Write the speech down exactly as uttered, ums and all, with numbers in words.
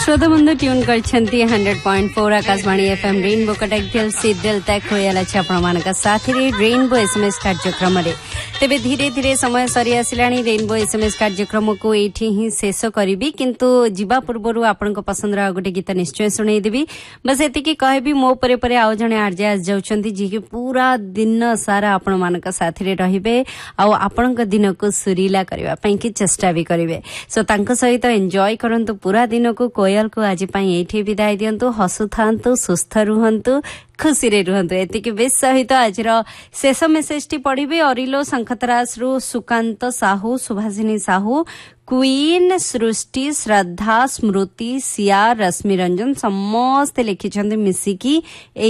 श्रोता बंधु tune करछंती hundred point four Akashvani FM rainbow Cuttack दिल से दिल तक होयाला छ आपण साथी रे रेनबो एसएमएस कार्यक्रम रे तेबे धीरे धीरे समय सरी आसिलानी रेनबो एसएमएस कार्यक्रम को एठी ही शेष करिबी किंतु जीवा पूर्वरु आपन को पसंद रा गोटे गीत निश्चय सुनै देबी बस एति की कहबी मो परे परे आउ जणे आरजे आस जाउछंती जी के पूरा दिन सारा आपण मानक साथी रे रहिबे आ आपन को दिन को सुरीला करबा पई की चेष्टा भी करिवे सो तांको सहित एन्जॉय करंतु पूरा दिन को कोयल को आज पाई एठी विदाई दियंतु हसु थांतु सुस्थ रुहंतु खुशी रे रुहंतु एतिके बेस सहित आज शेष मेसेज टी पढ़िबे अरिलो संखतरास रु सुकांत साहू सुभाषिनी साहू क्वीन सृष्टि श्रद्धा स्मृति सिया रश्मि रंजन समस्त लिखिछंती मिसिकी